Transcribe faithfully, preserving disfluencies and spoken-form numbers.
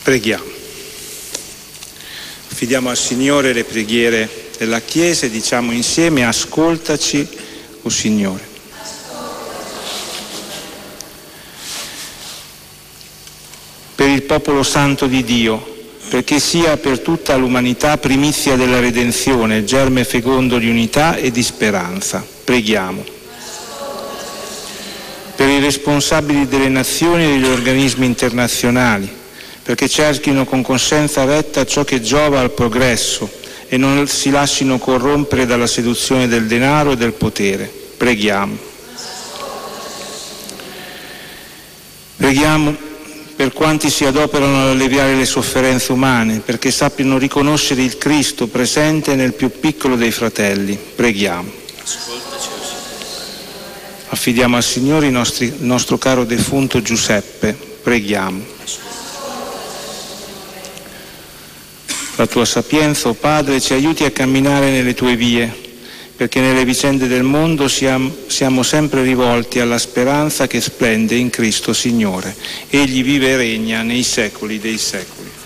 Preghiamo. Affidiamo al Signore le preghiere della Chiesa e diciamo insieme: ascoltaci, o Signore. Per il popolo santo di Dio, perché sia per tutta l'umanità primizia della redenzione, germe fecondo di unità e di speranza. Preghiamo. Per i responsabili delle nazioni e degli organismi internazionali, perché cerchino con coscienza retta ciò che giova al progresso e non si lasciino corrompere dalla seduzione del denaro e del potere. Preghiamo. Preghiamo per quanti si adoperano ad alleviare le sofferenze umane, perché sappiano riconoscere il Cristo presente nel più piccolo dei fratelli. Preghiamo. Affidiamo al Signore i nostri, il nostro caro defunto Giuseppe. Preghiamo. La tua sapienza, o Padre, ci aiuti a camminare nelle tue vie, perché nelle vicende del mondo siamo, siamo sempre rivolti alla speranza che splende in Cristo Signore. Egli vive e regna nei secoli dei secoli.